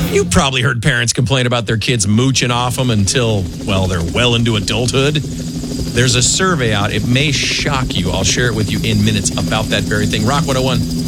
You probably heard parents complain about their kids mooching off them until, well, they're well into adulthood. There's a survey out. It may shock you. I'll share it with you in minutes about that very thing. Rock 101.